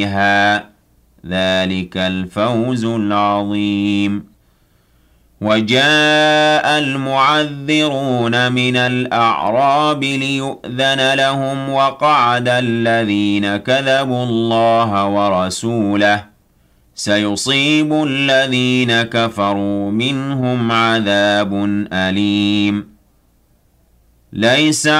ذلك الفوز العظيم. وجاء المعذرون من الأعراب ليؤذن لهم وقعد الذين كذبوا الله ورسوله سيصيب الذين كفروا منهم عذاب أليم. ليس